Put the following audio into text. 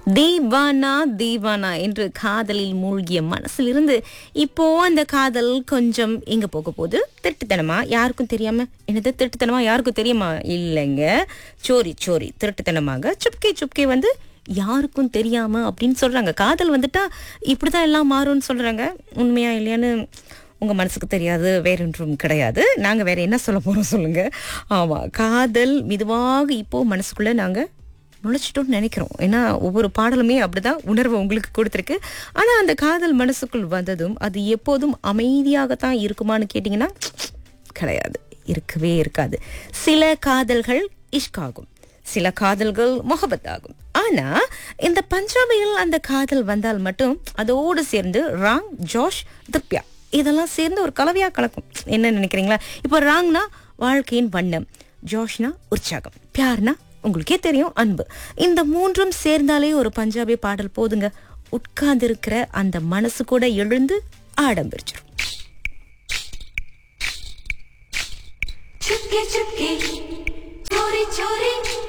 தீவானா தீவானா என்று காதலில் மூழ்கிய மனசிலிருந்து இப்போ அந்த காதல் கொஞ்சம் எங்க போக போகுது? திருட்டுத்தனமா, யாருக்கும் தெரியாம. என்னது திருட்டுத்தனமா, யாருக்கும் தெரியுமா? இல்லைங்க, சோரி சோரி திருட்டுத்தனமாக சுப்கே சுப்கே வந்து யாருக்கும் தெரியாம அப்படின்னு சொல்றாங்க. காதல் வந்துட்டா இப்படிதான் எல்லாம் மாறும்னு சொல்றாங்க. உண்மையா இல்லையான்னு உங்க மனசுக்கு தெரியாது, வேற ஒன்றும் கிடையாது. நாங்க வேற என்ன சொல்ல போறோம் சொல்லுங்க. ஆமா, காதல் மெதுவாக இப்போ மனசுக்குள்ள நாங்க நுழைச்சிட்டோம்னு நினைக்கிறோம். ஏன்னா ஒவ்வொரு பாடலுமே அப்படிதான் உணர்வை உங்களுக்கு கொடுத்துருக்கு. ஆனா அந்த காதல் மனசுக்குள் வந்ததும் அது எப்போதும் அமைதியாகத்தான் இருக்குமான்னு கேட்டீங்கன்னா கிடையாது, இருக்கவே இருக்காது. சில காதல்கள் இஷ்காகும், சில காதல்கள் மொஹபத் ஆகும். ஆனா இந்த பஞ்சாபியில் அந்த காதல் வந்தால் மட்டும் அதோடு சேர்ந்து ராங், ஜோஷ், திப்யா இதெல்லாம் சேர்ந்து ஒரு கலவையா கலக்கும். என்ன நினைக்கிறீங்களா? இப்போ ராங்னா வாழ்க்கையின் வண்ணம், ஜோஷ்னா உற்சாகம், பியார்னா உங்களுக்கே தெரியும் அன்பு. இந்த மூன்றும் சேர்ந்தாலே ஒரு பஞ்சாபி பாடல் போதுங்க. உட்கார்ந்து இருக்கிற அந்த மனசு கூட எழுந்து ஆடம்பிரிச்சிடும். चुपके चुपके चोरी चोरी